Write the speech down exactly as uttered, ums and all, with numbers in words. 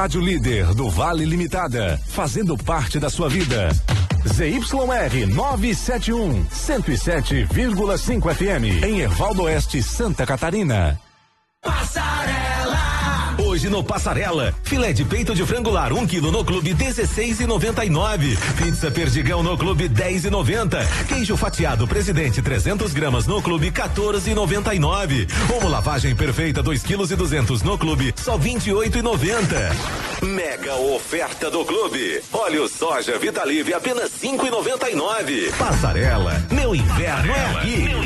Rádio líder do Vale Limitada, fazendo parte da sua vida. Z Y R novecentos e setenta e um, cento e sete vírgula cinco F M, em Ervaldo Oeste, Santa Catarina. Passarela. Hoje no Passarela, filé de peito de frango lar, um quilo no clube dezesseis e noventa e nove. Pizza Perdigão no clube dez e noventa. Queijo fatiado Presidente trezentos gramas no clube quatorze e noventa e nove. Omo lavagem perfeita dois quilos e duzentos no clube só vinte e oito e noventa. Mega oferta do clube. Óleo soja Vitalive apenas cinco e noventa e nove. Passarela, meu inverno é aqui.